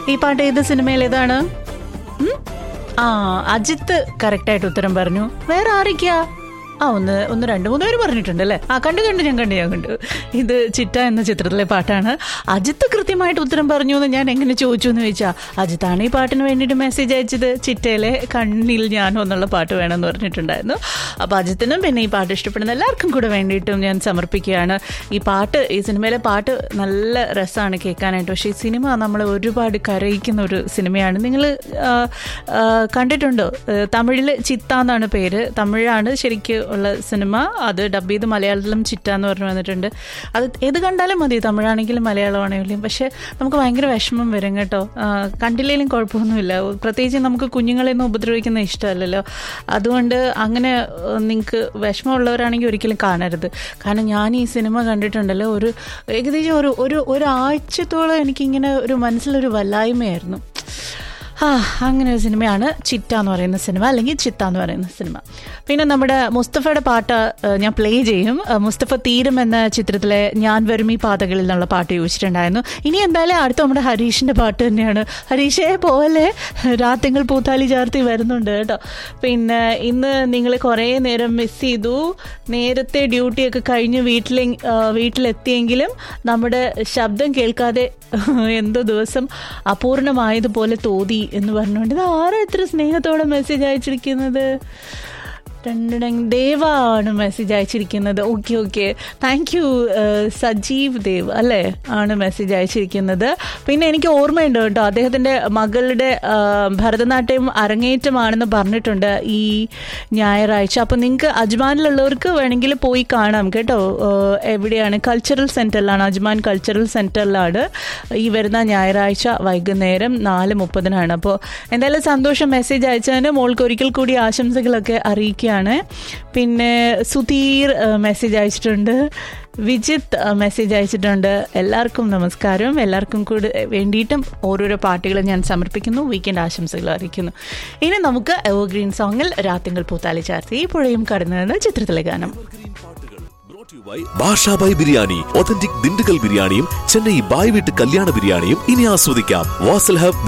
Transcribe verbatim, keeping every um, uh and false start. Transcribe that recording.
ഈ പാട്ട് ഏത് സിനിമയിലേതാണ്? ആ, അജിത്ത് കറക്റ്റായിട്ട് ഉത്തരം പറഞ്ഞു. വേറെ ആരൊക്കെയാ? ആ ഒന്ന് ഒന്ന് രണ്ട് മൂന്ന് പേര് പറഞ്ഞിട്ടുണ്ട് അല്ലേ? ആ കണ്ടു കണ്ടു ഞാൻ കണ്ടു ഞാൻ കണ്ടു ഇത് ചിറ്റ എന്ന ചിത്രത്തിലെ പാട്ടാണ്. അജിത്ത് കൃത്യമായിട്ട് ഉത്തരം പറഞ്ഞു എന്ന് ഞാൻ എങ്ങനെ ചോദിച്ചു എന്ന് ചോദിച്ചാൽ, അജിത്താണ് ഈ പാട്ടിന് വേണ്ടിയിട്ട് മെസ്സേജ് അയച്ചത്. ചിറ്റയിലെ കണ്ണിൽ ഞാനോ എന്നുള്ള പാട്ട് വേണമെന്ന് പറഞ്ഞിട്ടുണ്ടായിരുന്നു. അപ്പോൾ അജിത്തിനും പിന്നെ ഈ പാട്ട് ഇഷ്ടപ്പെടുന്ന എല്ലാവർക്കും കൂടെ വേണ്ടിയിട്ടും ഞാൻ സമർപ്പിക്കുകയാണ്. ഈ പാട്ട്, ഈ സിനിമയിലെ പാട്ട് നല്ല രസമാണ് കേൾക്കാനായിട്ട്. പക്ഷേ ഈ സിനിമ നമ്മളെ ഒരുപാട് കരയിക്കുന്ന ഒരു സിനിമയാണ്. നിങ്ങൾ കണ്ടിട്ടുണ്ടോ? തമിഴിൽ ചിത്ത എന്നാണ് പേര്, തമിഴാണ് ശരിക്കും ഉള്ള സിനിമ. അത് ഡബ് ചെയ്ത് മലയാളത്തിലും ചിറ്റ എന്ന് പറഞ്ഞു വന്നിട്ടുണ്ട്. അത് ഏത് കണ്ടാലും മതി, തമിഴാണെങ്കിലും മലയാളമാണെങ്കിലും. പക്ഷെ നമുക്ക് ഭയങ്കര വിഷമം വരും കേട്ടോ. കണ്ടില്ലെങ്കിലും കുഴപ്പമൊന്നുമില്ല. പ്രത്യേകിച്ച് നമുക്ക് കുഞ്ഞുങ്ങളെയൊന്നും ഉപദ്രവിക്കുന്ന ഇഷ്ടമല്ലല്ലോ. അതുകൊണ്ട് അങ്ങനെ നിങ്ങൾക്ക് വിഷമമുള്ളവരാണെങ്കിൽ ഒരിക്കലും കാണരുത്. കാരണം ഞാൻ ഈ സിനിമ കണ്ടിട്ടുണ്ടല്ലോ, ഒരു ഏകദേശം ഒരു ഒരു ഒരാഴ്ചത്തോളം എനിക്കിങ്ങനെ ഒരു മനസ്സിലൊരു വല്ലായ്മയായിരുന്നു. ആ, അങ്ങനെ ഒരു സിനിമയാണ് ചിറ്റ എന്ന് പറയുന്ന സിനിമ, അല്ലെങ്കിൽ ചിത്ത എന്ന് പറയുന്ന സിനിമ. പിന്നെ നമ്മുടെ മുസ്തഫയുടെ പാട്ട് ഞാൻ പ്ലേ ചെയ്യും. മുസ്തഫ തീരം എന്ന ചിത്രത്തിലെ ഞാൻ വരും ഈ പാതകളിൽ നിന്നുള്ള പാട്ട് ചോദിച്ചിട്ടുണ്ടായിരുന്നു. ഇനി എന്തായാലും അടുത്ത നമ്മുടെ ഹരീഷിൻ്റെ പാട്ട് തന്നെയാണ്. ഹരീഷേ പോലെ രാത്തിങ്കൾ പൂത്താലി ചാർത്തി വരുന്നുണ്ട് കേട്ടോ. പിന്നെ ഇന്ന് നിങ്ങൾ കുറേ നേരം മിസ് ചെയ്തു. നേരത്തെ ഡ്യൂട്ടിയൊക്കെ കഴിഞ്ഞ് വീട്ടിലെ വീട്ടിലെത്തിയെങ്കിലും നമ്മുടെ ശബ്ദം കേൾക്കാതെ എന്തോ ദിവസം അപൂർണമായതുപോലെ തോന്നി എന്ന് പറഞ്ഞുകൊണ്ട് ഇത് ആരാ ഇത്ര സ്നേഹത്തോടെ മെസ്സേജ് അയച്ചിരിക്കുന്നത്? ദേവ ആണ് മെസ്സേജ് അയച്ചിരിക്കുന്നത്. Okay okay thank you. Sajeev Dev അല്ലേ ആണ് മെസ്സേജ് അയച്ചിരിക്കുന്നത്. പിന്നെ എനിക്ക് ഓർമ്മയുണ്ട് കേട്ടോ, അദ്ദേഹത്തിൻ്റെ മകളുടെ ഭരതനാട്യം അരങ്ങേറ്റമാണെന്ന് പറഞ്ഞിട്ടുണ്ട് ഈ ഞായറാഴ്ച. അപ്പോൾ നിങ്ങൾക്ക് അജ്മാനിലുള്ളവർക്ക് വേണമെങ്കിൽ പോയി കാണാം കേട്ടോ. എവിടെയാണ്? കൾച്ചറൽ സെൻറ്ററിലാണ്, അജ്മാൻ കൾച്ചറൽ സെൻറ്ററിലാണ് ഈ വരുന്ന ഞായറാഴ്ച വൈകുന്നേരം നാല് മുപ്പതിനാണ്. അപ്പോൾ എന്തായാലും സന്തോഷം മെസ്സേജ് അയച്ചതിന്. മോൾക്ക് ഒരിക്കൽ കൂടി ആശംസകളൊക്കെ അറിയിക്കുക. പിന്നെ സുധീർ മെസ്സേജ് അയച്ചിട്ടുണ്ട്, വിജിത്ത് മെസ്സേജ് അയച്ചിട്ടുണ്ട്. എല്ലാവർക്കും നമസ്കാരം. എല്ലാവർക്കും കൂടി വേണ്ടിയിട്ടും ഓരോരോ പാട്ടുകൾ ഞാൻ സമർപ്പിക്കുന്നു, വീക്കെൻഡ് ആശംസകൾ അറിയിക്കുന്നു. ഇനി നമുക്ക് എവർഗ്രീൻ സോങ്ങിൽ രാത്തിങ്കൾ പൂത്താലി ചാർത്തി പുഴയും കടന്നു ചിത്രത്തിലെ ഗാനം. ഭാഷ ബൈ ബിരിയാണി, ഒതന്റിക് ദിണ്ടുകൽ ബിരിയാണിയും ചെന്നൈ ബായ് വീട്ട് കല്യാണ ബിരിയാണിയും ഇനി ആസ്വദിക്കാം. വാസൽ ഹബ്